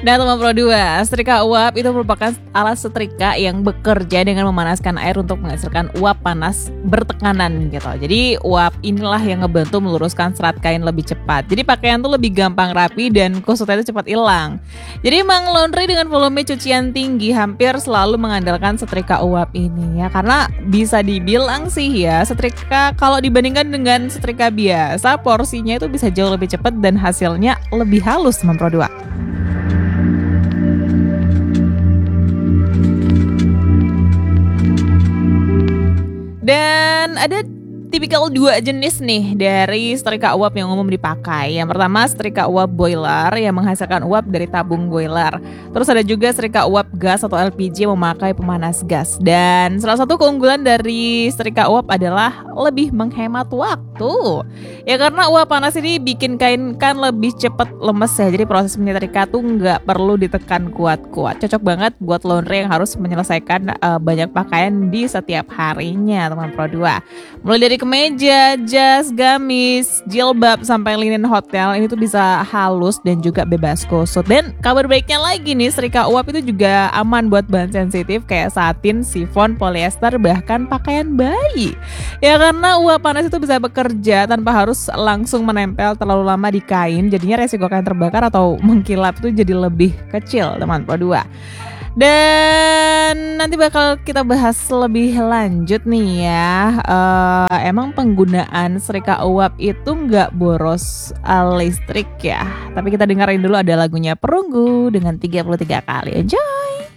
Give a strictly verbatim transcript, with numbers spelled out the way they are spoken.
Nah teman Pro dua, setrika uap itu merupakan alat setrika yang bekerja dengan memanaskan air untuk menghasilkan uap panas bertekanan gitu. Jadi uap inilah yang ngebantu meluruskan serat kain lebih cepat. Jadi pakaian tuh lebih gampang rapi dan kusutnya itu cepat hilang. Jadi emang laundry dengan volume cucian tinggi hampir selalu mengandalkan setrika uap ini ya. Karena bisa dibilang sih ya, setrika kalau dibandingkan dengan setrika biasa, porsinya itu bisa jauh lebih cepat dan hasilnya lebih halus teman Pro dua. Dan ada tipikal dua jenis nih dari setrika uap yang umum dipakai. Yang pertama setrika uap boiler yang menghasilkan uap dari tabung boiler. Terus ada juga setrika uap gas atau L P G yang memakai pemanas gas. Dan salah satu keunggulan dari setrika uap adalah lebih menghemat waktu. Ya karena uap panas ini bikin kain kan lebih cepat lemes ya. Jadi proses menyetrika tuh nggak perlu ditekan kuat-kuat. Cocok banget buat laundry yang harus menyelesaikan uh, banyak pakaian di setiap harinya teman Pro dua. Mulai dari kemeja, jas, gamis, jilbab sampai linen hotel ini tuh bisa halus dan juga bebas kusut. Dan kabar baiknya lagi nih, setrika uap itu juga aman buat bahan sensitif kayak satin, sifon, polyester, bahkan pakaian bayi. Ya karena uap panas itu bisa bekerja tanpa harus langsung menempel terlalu lama di kain. Jadinya resiko kain terbakar atau mengkilap itu jadi lebih kecil teman Pro dua. Dan nanti bakal kita bahas lebih lanjut nih ya. uh, Emang penggunaan setrika uap itu nggak boros uh, listrik ya. Tapi kita dengerin dulu ada lagunya Perunggu dengan tiga puluh tiga kali. Enjoy.